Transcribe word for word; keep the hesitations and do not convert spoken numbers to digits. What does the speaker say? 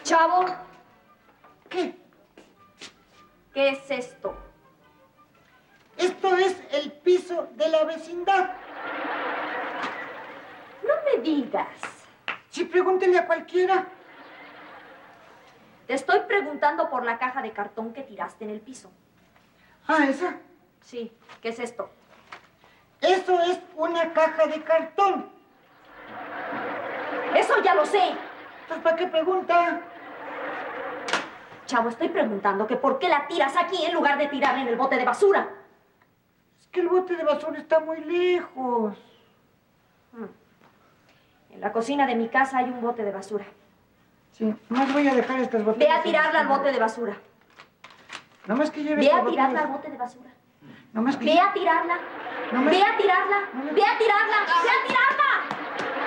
Chavo. ¿Qué? ¿Qué es esto? Esto es el piso de la vecindad. No me digas. Sí, pregúntele a cualquiera. Te estoy preguntando por la caja de cartón que tiraste en el piso. Ah, ¿esa? Sí. ¿Qué es esto? Eso es una caja de cartón. ¡Eso ya lo sé! Entonces, ¿para qué pregunta? Chavo, estoy preguntando que por qué la tiras aquí en lugar de tirarla en el bote de basura. Es que el bote de basura está muy lejos. En la cocina de mi casa hay un bote de basura. Sí, nomás voy a dejar estas botellas. Ve a tirarla al bote de basura. Nomás que lleve Ve estas a tirarla botellas. al bote de basura. Nomás que... Ve a tirarla. Nomás... Ve a tirarla. Nomás... Ve a tirarla. Ve a tirarla.